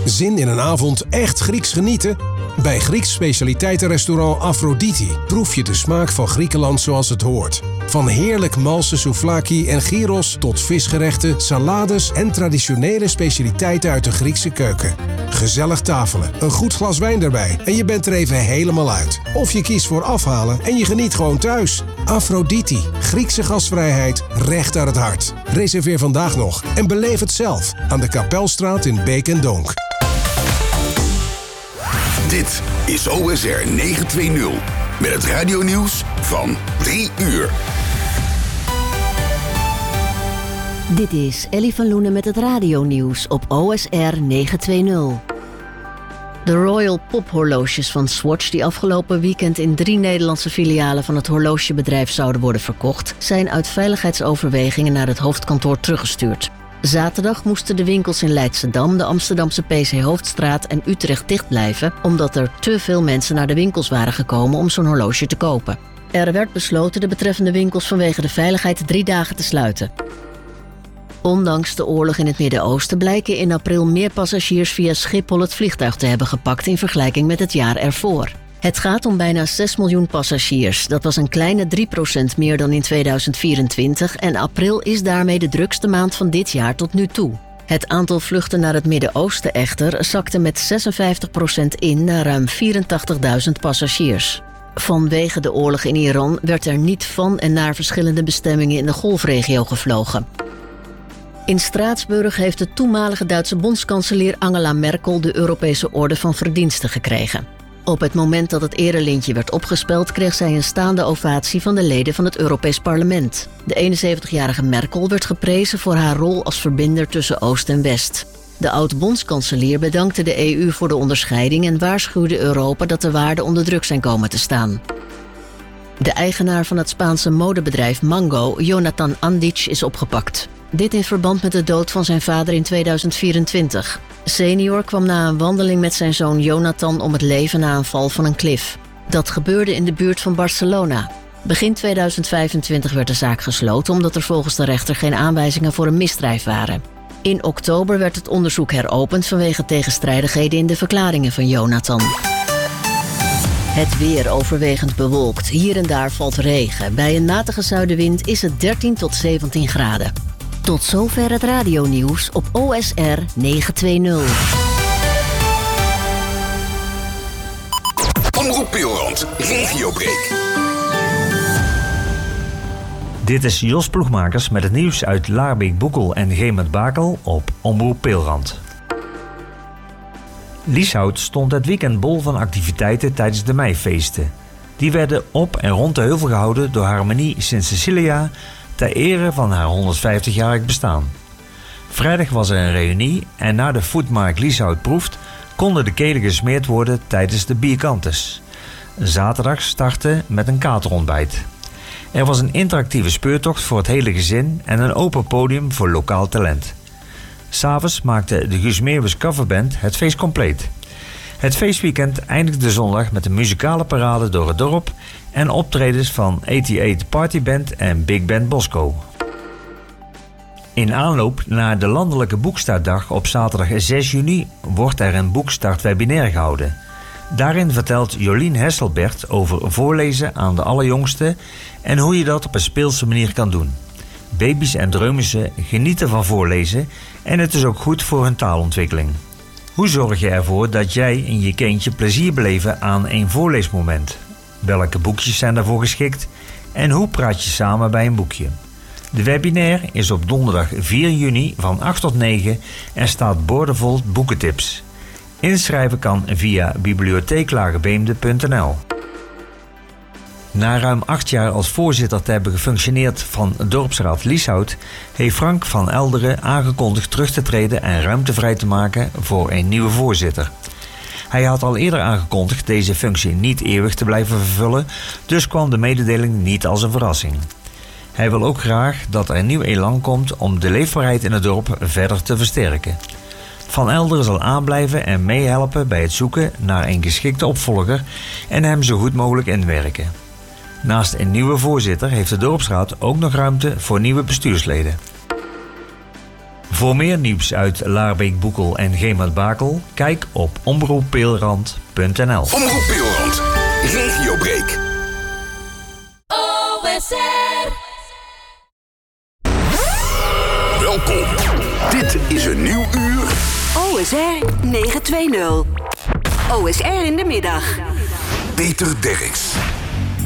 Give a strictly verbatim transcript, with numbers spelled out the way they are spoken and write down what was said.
Zin in een avond echt Grieks genieten? Bij Grieks specialiteitenrestaurant Aphrodite proef je de smaak van Griekenland zoals het hoort. Van heerlijk malse souvlaki en gyros tot visgerechten, salades en traditionele specialiteiten uit de Griekse keuken. Gezellig tafelen, een goed glas wijn erbij en je bent er even helemaal uit. Of je kiest voor afhalen en je geniet gewoon thuis. Aphrodite, Griekse gastvrijheid, recht uit het hart. Reserveer vandaag nog en beleef het zelf aan de Kapelstraat in Beek en Donk. Dit is O S R negenhonderdtwintig met het radionieuws van drie uur. Dit is Ellie van Loenen met het radionieuws op O S R negenhonderdtwintig. De Royal Pop horloges van Swatch, die afgelopen weekend in drie Nederlandse filialen van het horlogebedrijf zouden worden verkocht, zijn uit veiligheidsoverwegingen naar het hoofdkantoor teruggestuurd. Zaterdag moesten de winkels in Leidschendam, de Amsterdamse P C Hoofdstraat en Utrecht dicht blijven, omdat er te veel mensen naar de winkels waren gekomen om zo'n horloge te kopen. Er werd besloten de betreffende winkels vanwege de veiligheid drie dagen te sluiten. Ondanks de oorlog in het Midden-Oosten blijken in april meer passagiers via Schiphol het vliegtuig te hebben gepakt in vergelijking met het jaar ervoor. Het gaat om bijna zes miljoen passagiers. Dat was een kleine drie procent meer dan in tweeduizend vierentwintig en april is daarmee de drukste maand van dit jaar tot nu toe. Het aantal vluchten naar het Midden-Oosten echter zakte met zesenvijftig procent in naar ruim vierentachtigduizend passagiers. Vanwege de oorlog in Iran werd er niet van en naar verschillende bestemmingen in de Golfregio gevlogen. In Straatsburg heeft de toenmalige Duitse bondskanselier Angela Merkel de Europese Orde van Verdiensten gekregen. Op het moment dat het erelintje werd opgespeld kreeg zij een staande ovatie van de leden van het Europees Parlement. De eenenzeventigjarige Merkel werd geprezen voor haar rol als verbinder tussen Oost en West. De oud-bondskanselier bedankte de E U voor de onderscheiding en waarschuwde Europa dat de waarden onder druk zijn komen te staan. De eigenaar van het Spaanse modebedrijf Mango, Jonathan Andic, is opgepakt. Dit in verband met de dood van zijn vader in tweeduizend vierentwintig. Senior kwam na een wandeling met zijn zoon Jonathan om het leven na een val van een klif. Dat gebeurde in de buurt van Barcelona. Begin tweeduizend vijfentwintig werd de zaak gesloten omdat er volgens de rechter geen aanwijzingen voor een misdrijf waren. In oktober werd het onderzoek heropend vanwege tegenstrijdigheden in de verklaringen van Jonathan. Het weer overwegend bewolkt. Hier en daar valt regen. Bij een matige zuidenwind is het dertien tot zeventien graden. Tot zover het radionieuws op O S R negenhonderdtwintig. Omroep Peelrand, regiobreak. Dit is Jos Ploegmakers met het nieuws uit Laarbeek-Boekel en Gemet-Bakel op Omroep Peelrand. Lieshout stond het weekend bol van activiteiten tijdens de meifeesten. Die werden op en rond de heuvel gehouden door Harmonie Sint Cecilia ter ere van haar honderdvijftigjarig bestaan. Vrijdag was er een reunie en na de Foodmarkt Lieshout proeft konden de kelen gesmeerd worden tijdens de bierkantes. Zaterdag startte met een katerontbijt. Er was een interactieve speurtocht voor het hele gezin en een open podium voor lokaal talent. 'S'avonds maakte de Guus Meeuwis coverband het feest compleet. Het feestweekend eindigde zondag met een muzikale parade door het dorp en optredens van achtenzestig Party Band en Big Band Bosco. In aanloop naar de landelijke boekstartdag op zaterdag zes juni wordt er een boekstartwebinair gehouden. Daarin vertelt Jolien Hesselbert over voorlezen aan de allerjongsten en hoe je dat op een speelse manier kan doen. Baby's en dreumissen genieten van voorlezen en het is ook goed voor hun taalontwikkeling. Hoe zorg je ervoor dat jij en je kindje plezier beleven aan een voorleesmoment? Welke boekjes zijn daarvoor geschikt? En hoe praat je samen bij een boekje? De webinair is op donderdag vier juni van acht tot negen en staat boordevol boekentips. Inschrijven kan via bibliotheeklagebeemde punt n l. Na ruim acht jaar als voorzitter te hebben gefunctioneerd van Dorpsraad Lieshout, heeft Frank van Elderen aangekondigd terug te treden en ruimte vrij te maken voor een nieuwe voorzitter. Hij had al eerder aangekondigd deze functie niet eeuwig te blijven vervullen, dus kwam de mededeling niet als een verrassing. Hij wil ook graag dat er een nieuw elan komt om de leefbaarheid in het dorp verder te versterken. Van Elderen zal aanblijven en meehelpen bij het zoeken naar een geschikte opvolger en hem zo goed mogelijk inwerken. Naast een nieuwe voorzitter heeft de dorpsraad ook nog ruimte voor nieuwe bestuursleden. Voor meer nieuws uit Laarbeek, Boekel en Gemert-Bakel, kijk op omroep peelrand punt n l. Omroep Peelrand, Regiobreak. O S R. Welkom. Dit is een nieuw uur. O S R negen twee nul. O S R in de middag. Peter Derks.